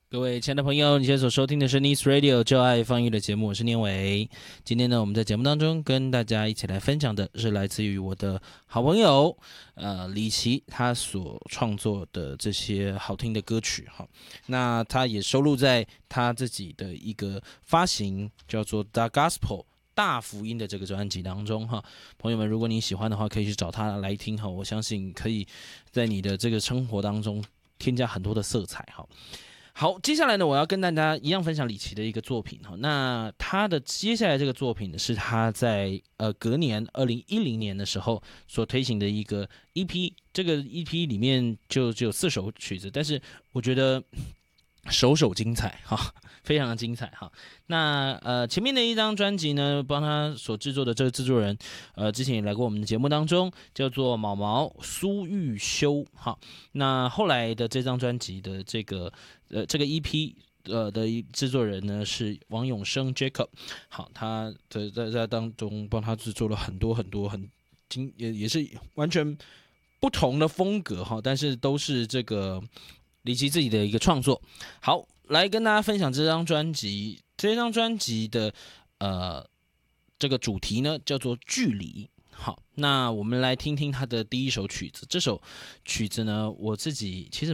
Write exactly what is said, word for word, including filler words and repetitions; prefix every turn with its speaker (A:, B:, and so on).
A: 各位亲爱的朋友，你现在所收听的是 Nice Radio 就爱放音乐的节目，我是念伟。今天呢，我们在节目当中跟大家一起来分享的是来自于我的好朋友呃李琦他所创作的这些好听的歌曲哈。那他也收录在他自己的一个发行叫做《The Gospel》大福音的这个专辑当中哈。朋友们，如果你喜欢的话，可以去找他来听哈。我相信可以在你的这个生活当中添加很多的色彩哈。好，接下来呢，我要跟大家一样分享李琦的一个作品哈。那他的接下来这个作品呢，是他在呃隔年二零一零年的时候所推行的一个 E P。这个 E P 里面就只有四首曲子，但是我觉得首首精彩哈，非常的精彩哈。那呃前面的一张专辑呢，帮他所制作的这个制作人，呃之前也来过我们的节目当中，叫做毛毛苏玉修哈。那后来的这张专辑的这个呃这个 E P。呃的制作人呢是王永生 Jacob， 好，他在在在当中帮他制作了很多很多很精也也是完全不同的风格哈，但是都是这个李琦自己的一个创作。好，来跟大家分享这张专辑。这张专辑的呃这个主题呢叫做距离。好，那我们来听听他的第一首曲子。这首曲子呢，我自己其实